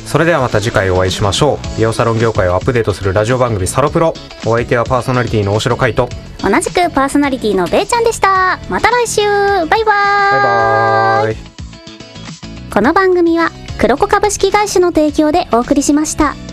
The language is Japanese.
それではまた次回お会いしましょう。美容サロン業界をアップデートするラジオ番組サロプロ。お相手はパーソナリティの大城海斗、 同じくパーソナリティのべーちゃんでした。また来週、バイバーイ。 バイバーイ。 この番組は黒子株式会社の提供でお送りしました。